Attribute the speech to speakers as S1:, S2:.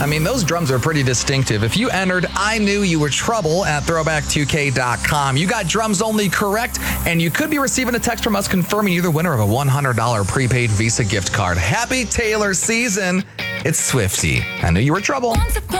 S1: I mean, those drums are pretty distinctive. If you entered I Knew You Were Trouble at throwback2k.com, you got drums only correct, and you could be receiving a text from us confirming you're the winner of a $100 prepaid Visa gift card. Happy Taylor season. It's Swiftie. I Knew You Were Trouble.